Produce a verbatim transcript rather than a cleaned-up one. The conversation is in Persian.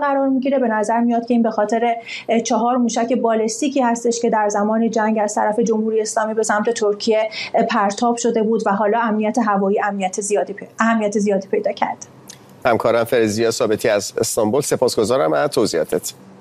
قرار میگیره. به نظر میاد که این به خاطر چهار موشک بالستیکی هستش که در زمان جنگ از طرف جمهوری اسلامی به سمت ترکیه پرتاب شده بود و حالا امنیت هوایی امنیت زیادی اهمیت زیادی پیدا کرد. همکارم فرزیا ثابتی از استانبول، سپاسگزارم از توضیحاتت.